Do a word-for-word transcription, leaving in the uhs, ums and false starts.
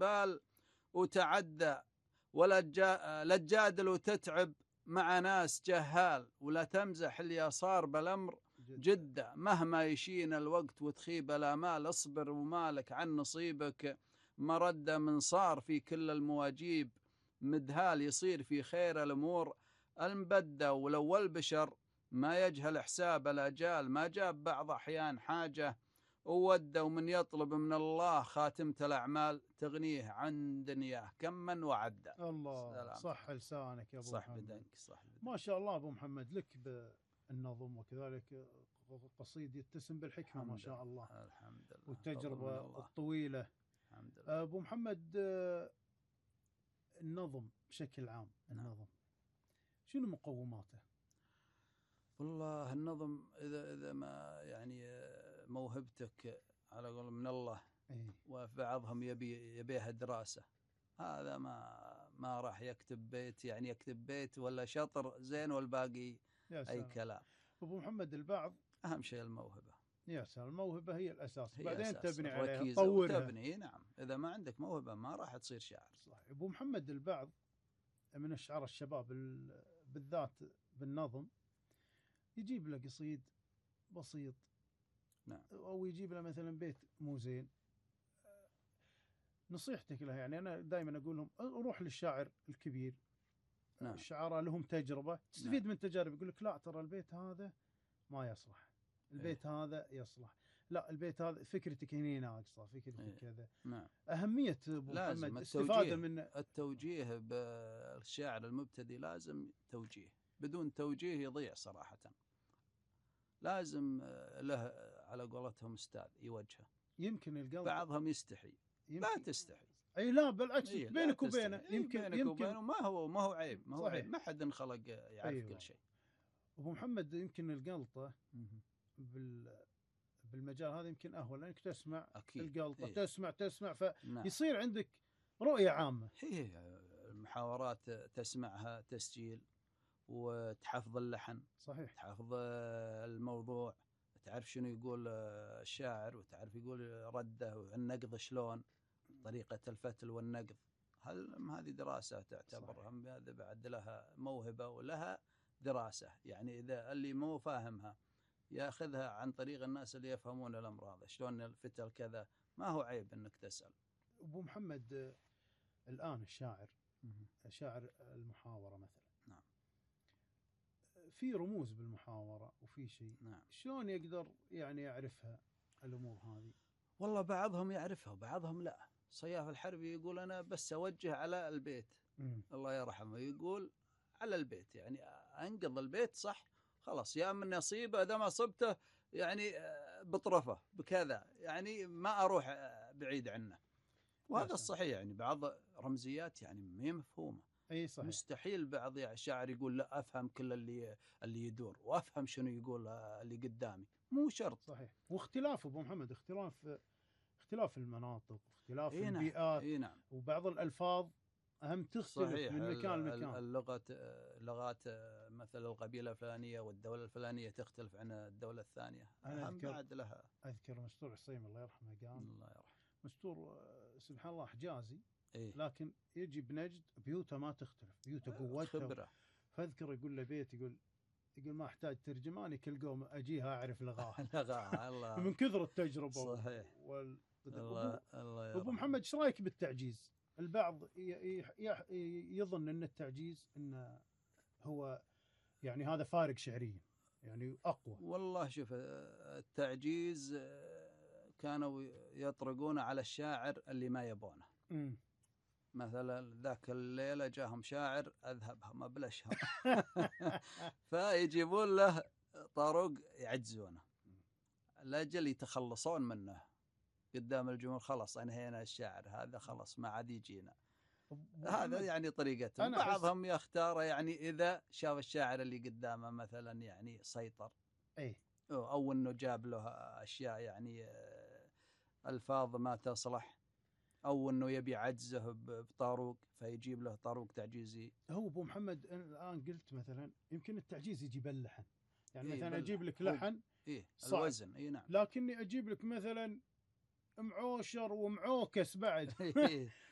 الجبال وتعدى، ولا لا تجادل وتتعب مع ناس جهال، ولا تمزح اليسار بالأمر جدة. مهما يشين الوقت وتخيب الآمال، اصبر ومالك عن نصيبك مردة. من صار في كل المواجيب مدهال، يصير في خير الأمور المبدة. ولو البشر ما يجهل حساب الأجال، ما جاب بعض أحيان حاجة وودى. ومن يطلب من الله خاتمة الأعمال، تغنيه عن دنياه كم من وعدى. الله صح لسانك يا أبو صح محمد. بدنك صح بدنك. ما شاء الله أبو محمد، لك بالنظم وكذلك قصيد يتسم بالحكمة ما شاء الله. الحمد لله. والتجربة الطويلة. الحمد لله. أبو محمد، النظم بشكل عام، النظم شنو مقوماته؟ والله النظم إذا إذا ما يعني موهبتك على قول من الله، إيه؟ وبعضهم يبي يبيها دراسة، هذا ما ما راح يكتب بيت، يعني يكتب بيت ولا شطر زين والباقي أي كلام. أبو محمد البعض أهم شيء الموهبة. يا سلام، الموهبة هي الأساس، هي بعدين أساس. تبني عليها، تطورها تبني. نعم، إذا ما عندك موهبة ما راح تصير شاعر. صح. أبو محمد البعض من الشعراء الشباب بالذات بالنظم يجيب له قصيد بسيط، نعم، أو يجيب له مثلا بيت مو زين. نصيحتك له، يعني أنا دائما أقول لهم روح للشاعر الكبير. نعم. الشعراء لهم تجربة، تستفيد نعم. من تجارب. يقول لك لا ترى البيت هذا ما يصلح، البيت إيه؟ هذا يصلح، لا البيت هذا فكرتك هنا ناقصة، فكرتك إيه؟ كذا. نعم. أهمية أبو محمد استفادة من التوجيه. بالشاعر المبتدئ لازم توجيه، بدون توجيه يضيع صراحة. لازم له على قولتهم استاذ يوجهه. يمكن القلب بعضهم يستحي. يمكن لا تستحي. اي لا بالعكس، أيه بينك وبينه يمكن بينك يمكن وبينه ما هو ما هو عيب، ما هو صحيح. عيب، ما حد انخلق يعرف أيوة. كل شيء. ابو محمد يمكن القلطه بال بالمجال هذا يمكن اهون، لانك تسمع أكيد. القلطه إيه؟ تسمع تسمع فيصير نعم. عندك رؤيه عامه. هي المحاورات تسمعها تسجيل، وتحفظ اللحن صحيح، تحفظ الموضوع، تعرف شنو يقول الشاعر، وتعرف يقول رده والنقض شلون، طريقة الفتل والنقض. هل هذه دراسة تعتبر؟ هم هذا بعد لها موهبة ولها دراسة. يعني إذا اللي مو فاهمها ياخذها عن طريق الناس اللي يفهمون الأمر هذا، شلون الفتل كذا، ما هو عيب إنك تسأل. أبو محمد الآن الشاعر شاعر المحاورة مثلا، نعم، في رموز بالمحاورة وفي شيء، نعم. شلون يقدر يعني يعرفها الأمور هذه؟ والله بعضهم يعرفها وبعضهم لا. صياف الحربي يقول أنا بس أوجه على البيت. مم. الله يرحمه يقول على البيت، يعني أنقض البيت صح خلاص، يا من نصيبه إذا ما صبته يعني بطرفه بكذا، يعني ما أروح بعيد عنه. وهذا الصحيح. يعني بعض رمزيات يعني ما هي مفهومة. اي صحيح. مستحيل بعض الشاعر يقول لا أفهم كل اللي اللي يدور وأفهم شنو يقول اللي قدامي، مو شرط. صحيح. واختلاف أبو محمد، اختلاف اختلاف المناطق، اختلاف إيه البيئات. إيه نعم. وبعض الألفاظ أهم تختلف صحيح. من مكان لمكان. اللغة لغات مثل القبيلة الفلانية والدولة الفلانية تختلف عن الدولة الثانية. أنا أهم بعد لها. أذكر مستور عصيم الله يرحمه قال، الله يرحمه، مستور سبحان الله حجازي إيه؟ لكن يجي بنجد بيوته ما تختلف، بيوته قوتها خبرة. فاذكر يقول له بيت، يقول يقول ما احتاج ترجماني كل قوم اجيها اعرف لغاها. لغاها الله من كثر التجربه. صحيح. وال... الله الله يرحمه. ابو محمد ايش رايك بالتعجيز؟ البعض ي... ي... يظن ان التعجيز انه هو يعني هذا فارق شعريا، يعني اقوى. والله شوف، التعجيز كانوا يطرقون على الشاعر اللي ما يبونه. م. مثلا ذاك الليلة جاهم شاعر أذهبها ما بلشها فيجيبون له طاروق يعجزونه لأجل يتخلصون منه قدام الجمهور. خلص انهينا الشاعر هذا، خلص ما عاد يجينا. هذا يعني طريقتهم. بعضهم يختار يعني إذا شاف الشاعر اللي قدامه مثلا يعني سيطر، ايه، أو أنه جاب له أشياء يعني ألفاظ ما تصلح، أو أنه يبي عجزه بطاروق فيجيب له طاروق تعجيزي. هو أبو محمد الآن قلت مثلا يمكن التعجيز يجيب اللحن، يعني إيه مثلا أجيب لك لحن إيه الوزن. إيه نعم. لكني أجيب لك مثلا معوشر ومعوكس بعد